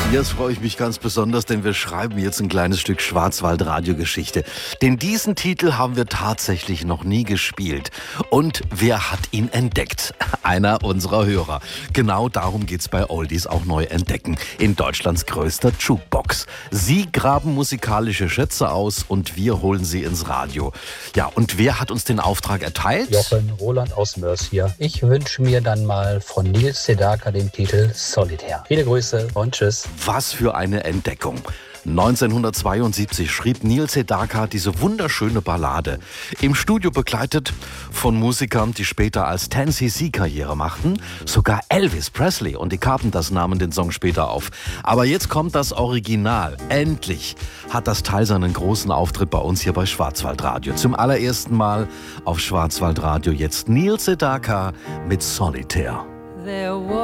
Jetzt freue ich mich ganz besonders, denn wir schreiben jetzt ein kleines Stück Schwarzwald-Radiogeschichte. Denn diesen Titel haben wir tatsächlich noch nie gespielt. Und wer hat ihn entdeckt? Einer unserer Hörer. Genau darum geht's bei Oldies auch neu entdecken. In Deutschlands größter Jukebox. Sie graben musikalische Schätze aus und wir holen sie ins Radio. Ja, und wer hat uns den Auftrag erteilt? Jochen Roland aus Mörs hier. Ich wünsche mir dann mal von Nils Sedaka den Titel Solitär. Viele Grüße und tschüss. Was für eine Entdeckung. 1972 schrieb Nils Sedaka diese wunderschöne Ballade. Im Studio begleitet von Musikern, die später als 10cc Karriere machten. Sogar Elvis Presley und die Carpenters nahmen den Song später auf. Aber jetzt kommt das Original. Endlich hat das Teil seinen großen Auftritt bei uns hier bei Schwarzwaldradio. Zum allerersten Mal auf Schwarzwaldradio jetzt Nils Sedaka mit Solitär.